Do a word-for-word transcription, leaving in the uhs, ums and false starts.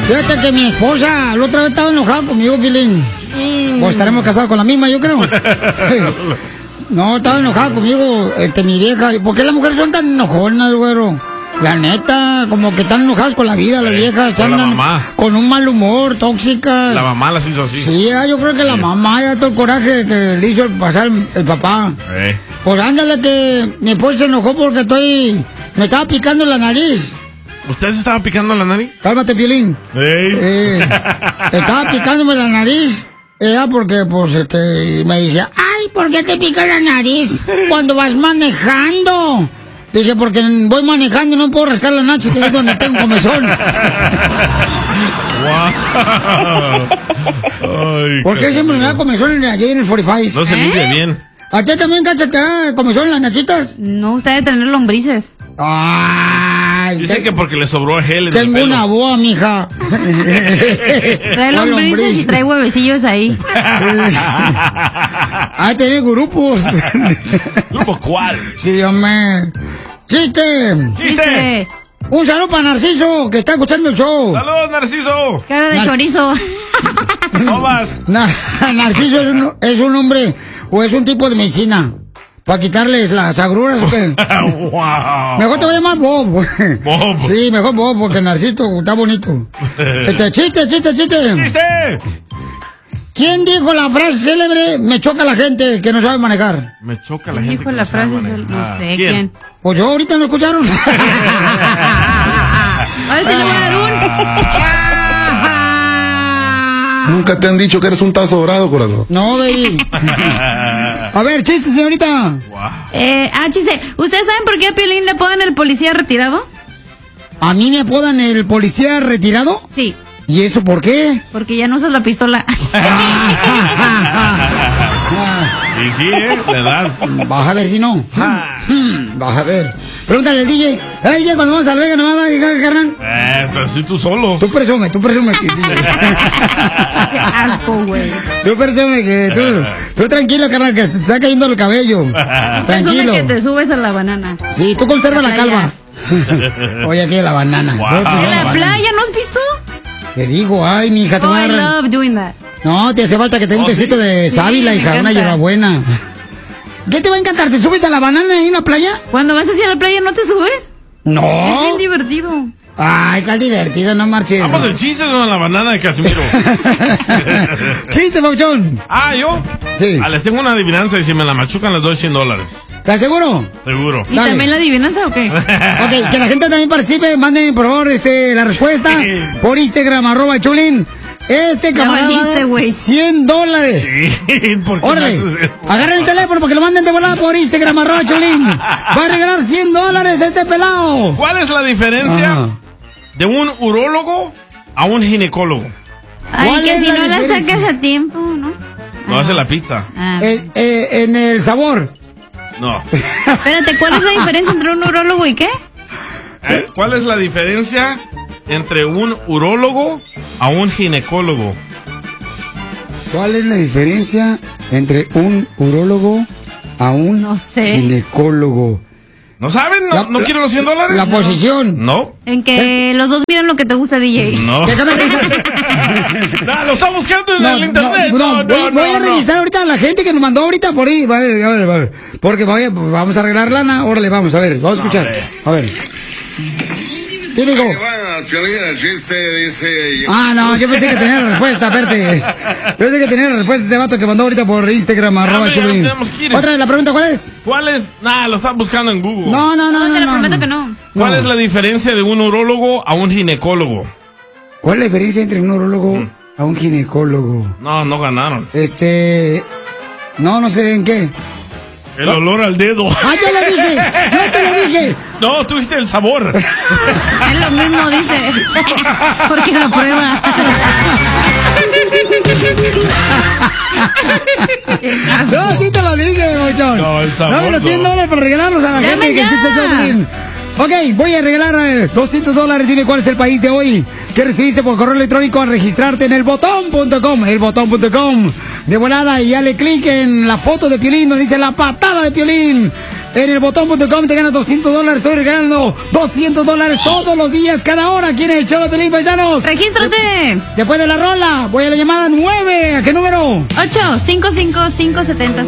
Fíjate que mi esposa la otra vez estaba enojada conmigo, Pilín. Mm. Pues estaremos casados con la misma, yo creo. No, estaba enojada conmigo, este, mi vieja. ¿Por qué las mujeres son tan enojonas, güero? La neta, como que están enojadas con la vida, las viejas. Con andan la mamá. Con un mal humor, tóxicas. La mamá las hizo así. Sí, yo creo que sí. La mamá, ya todo el coraje que le hizo pasar el, el papá. Eh. Pues ándale que mi esposa se enojó porque estoy... Me estaba picando la nariz. ¿Usted se estaba picando la nariz? Cálmate, Piolín. Hey. Eh, estaba picándome la nariz. Ella porque, pues, este, me dice, ay, ¿por qué te pica la nariz cuando vas manejando? Dije, porque voy manejando y no puedo rascar la nacha, que es donde tengo comezón. Wow. ¿Por qué siempre me da comezón allí en el cuarenta y cinco? No se limpia ¿Eh? bien. ¿A ti también, Cacha, te da comezón en las nachitas? No, usted debe tener lombrices. Ay, dice te... que porque le sobró gel en Tengo el pelo. una boa, mija. Trae lombrices lombriz? Y trae huevecillos ahí. Ah, tenés grupos. ¿Grupo cuál? Sí, hombre. ¡Chiste! ¡Chiste! Un saludo para Narciso, que está escuchando el show. ¡Saludos, Narciso! Cara de Nar... chorizo. No vas. Na Narciso es un, es un hombre o es un tipo de medicina. ¿Para quitarles las agruras o qué? Wow. Mejor te voy a llamar Bob. Bob. Sí, mejor Bob, porque Narciso está bonito. Este, chiste, chiste, chiste. ¡Chiste! ¿Quién dijo la frase célebre, me choca la gente que no sabe manejar? Me choca la gente dijo que la no sabe frase? manejar. No sé, ¿quién? ¿quién? Pues yo, ahorita no escucharon. A ver si le voy a dar un... Nunca te han dicho que eres un tazo dorado, corazón. No, baby. A ver, chiste, señorita. Wow. Eh, ah, chiste. ¿Ustedes saben por qué a Piolín le apodan el policía retirado? ¿A mí me apodan el policía retirado? Sí. ¿Y eso por qué? Porque ya no usas la pistola. Sí, sí, ¿eh? La edad. Vas a ver si no. Vas a ver. Pregúntale al D J. Eh, D J, cuando vamos al Vega, ¿no vas a llegar, carnal? Eh, pero si tú solo. Tú presume, tú presume que... Qué asco, güey. Tú presume que tú... Tú tranquilo, carnal, que se te está cayendo el cabello. Tranquilo. Presume que te subes a la banana. Sí, tú conserva la, la calva. Oye, aquí la banana. Wow. No, ¿En la, la playa banana. no has visto? Te digo, ay, mi hija, te oh, voy a I dar... love doing that. No, te hace falta que te dé un oh, tecito ¿sí? de sábila, sí, hija, una hierbabuena. ¿Qué te va a encantar? ¿Te subes a la banana ahí en la playa? Cuando vas hacia la playa, ¿no te subes? No. Es bien divertido. Ay, qué divertido, no marches. Vamos el chiste con la banana de Casimiro. Chiste, Pauchón. Ah, ¿yo? Sí. Ah, les tengo una adivinanza y si me la machucan les doy cien dólares. ¿Estás seguro? Seguro. ¿Y Dale. también la adivinanza o qué? Ok, que la gente también participe. Manden, por favor, este, la respuesta por Instagram, arroba el Chulín. Este camarada valiste, güey. cien dólares. Sí, ¿por qué Órale, agarren el teléfono porque lo manden de volada por Instagram, arroba Chulín. Va a regalar cien dólares este pelado. ¿Cuál es la diferencia Ajá. de un urólogo a un ginecólogo? Ay, que si no la sacas a tiempo, ¿no? No hace la pizza. Ah. Eh, eh, en el sabor. No. Espérate, ¿cuál es la diferencia entre un urólogo y qué? ¿Eh? ¿Cuál es la diferencia entre un urólogo a un ginecólogo? ¿Cuál es la diferencia entre un urólogo a un no sé. ginecólogo? ¿No saben? ¿No, la, ¿no quieren los cien dólares? La posición. No. En que ¿Eh? los dos miran lo que te gusta, D J. No. Déjame revisar. No, lo está buscando en no, el internet. No, no, no, voy, no, voy a no. revisar ahorita a la gente que nos mandó ahorita por ahí. A ver, a ver, a ver. Porque voy a, vamos a arreglar lana. Órale, vamos, a ver, vamos a escuchar. A ver. Típico. El chiste dice... Ah, no, yo pensé que tenía la respuesta, espérate. Pensé que tenía la respuesta de este vato que mandó ahorita por Instagram, ah, arroba Chulín. Otra vez, la pregunta, ¿cuál es? ¿Cuál es? Nah, lo están buscando en Google. No, no, no, no. No, te no, lo prometo no. que no. ¿Cuál no. es la diferencia de un urólogo a un ginecólogo? ¿Cuál es la diferencia entre un urólogo mm. a un ginecólogo? No, no ganaron. Este... No, no sé en qué. El olor al dedo. ¡Ah, yo lo dije! ¡Yo te lo dije! No, tuviste el sabor. Es lo mismo, dice. Porque lo prueba. No, sí te lo dije, mochón. No, el sabor. Dame los cien dólares para regalarlos a la Dame gente ya. que escucha Chulín. Ok, voy a regalar eh, doscientos dólares. Dime cuál es el país de hoy que recibiste por correo electrónico al registrarte en el botón punto com. El botón punto com. De volada y dale clic en la foto de Piolín donde dice la patada de Piolín. En el botón punto com te ganas doscientos dólares. Estoy regalando doscientos dólares todos los días, cada hora. ¿Quién es el show de Pelín, paisanos? ¡Regístrate! Después de la rola, voy a la llamada nueve. ¿A qué número? ocho cinco cinco, cinco siete cero,